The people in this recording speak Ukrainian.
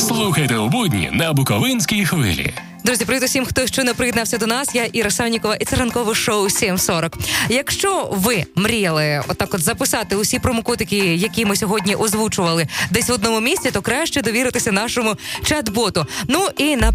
Слухайте у будні на Буковинській хвилі. Друзі, привіт усім, хто щойно приєднався до нас. Я Іра Саннікова і це ранкове шоу 7.40. Якщо ви мріяли отак от записати усі промокодики, які ми сьогодні озвучували десь в одному місці, то краще довіритися нашому чат-боту. Ну і на